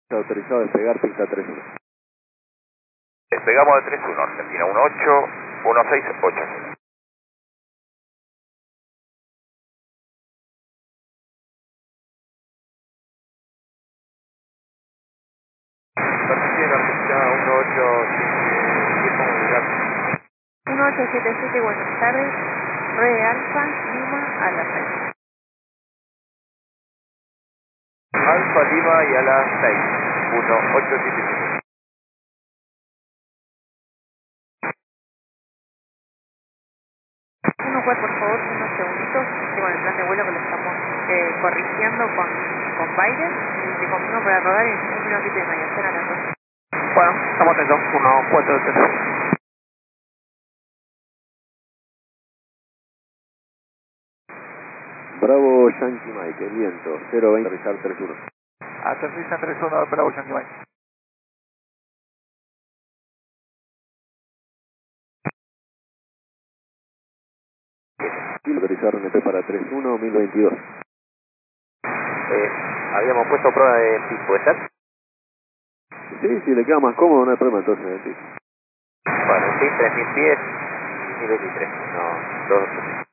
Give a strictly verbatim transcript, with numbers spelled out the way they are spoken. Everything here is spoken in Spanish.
Autorizado a despegar pista tres uno. Despegamos de tres uno, Argentina uno ocho uno seis ocho. Argentina, Argentina uno ocho uno ocho siete siete, buenas tardes. Red Alfa, Lima, a las seis. Alfa Lima y a las seis. uno ocho siete siete. uno cuatro, por favor, unos segunditos. Estoy con el plan de vuelo que lo estamos eh, corrigiendo con, con Biden y te confirmo para rodar en un minutito y medio. Será las dos. Bueno, estamos atentos. uno cuatro tres. Bravo Yankee Mike, el viento, cero veinte, aterrizar tres uno. Aterriza tres uno, Bravo Yankee Mike. Kilo aterrizar N P para tres uno, mil veintidós. Eh, habíamos puesto prueba de pico, ¿puede ser? Sí, si le queda más cómodo no hay problema entonces, sí. Bueno, sí, tres mil pies, mil veintitrés. No, dos.